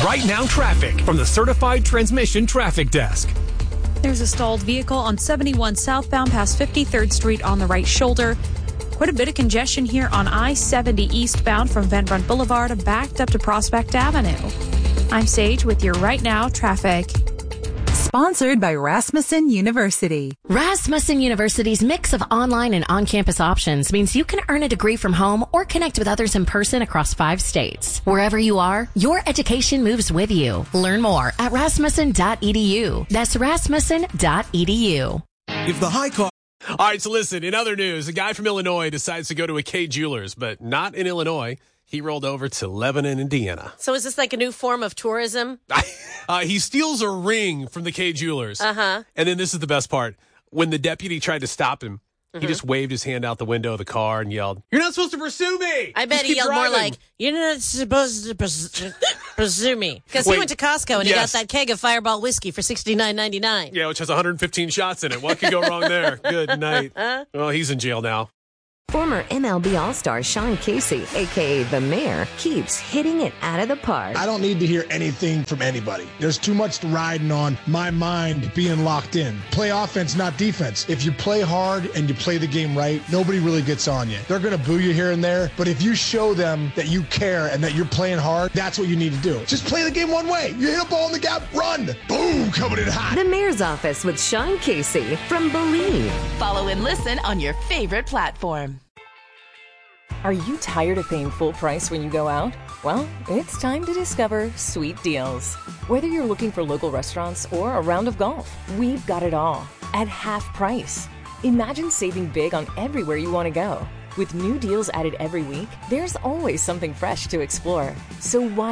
Right Now traffic from the Certified Transmission Traffic Desk. There's a stalled vehicle on 71 southbound past 53rd Street on the right shoulder. Quite a bit of congestion here on I-70 eastbound from Van Brunt Boulevard backed up to Prospect Avenue. I'm Sage with your Right Now traffic. Sponsored by Rasmussen University. Rasmussen University's mix of online and on-campus options means you can earn a degree from home or connect with others in person across 5 states. Wherever you are, your education moves with you. Learn more at rasmussen.edu. That's rasmussen.edu. If the high cost... All right, so listen, in other news, a guy from Illinois decides to go to a Kay Jewelers, but not in Illinois. He rolled over to Lebanon, Indiana. So is this like a new form of tourism? He steals a ring from the Kay Jewelers. Uh-huh. And then this is the best part. When the deputy tried to stop him, he just waved his hand out the window of the car and yelled, "You're not supposed to pursue me!" I bet Just he keep yelled driving." more like, "You're not supposed to pursue me." Because he Wait, went to Costco and he yes. got that keg of Fireball whiskey for $69.99. Yeah, which has 115 shots in it. What could go wrong there? Good night. Well, he's in jail now. Former MLB All-Star Sean Casey, a.k.a. The Mayor, keeps hitting it out of the park. I don't need to hear anything from anybody. There's too much riding on my mind being locked in. Play offense, not defense. If you play hard and you play the game right, nobody really gets on you. They're going to boo you here and there, but if you show them that you care and that you're playing hard, that's what you need to do. Just play the game one way. You hit a ball in the gap, run. Boom, coming in hot. The Mayor's Office with Sean Casey from Believe. Follow and listen on your favorite platform. Are you tired of paying full price when you go out? Well, it's time to discover Sweet Deals. Whether you're looking for local restaurants or a round of golf, we've got it all at half price. Imagine saving big on everywhere you want to go. With new deals added every week, there's always something fresh to explore. So why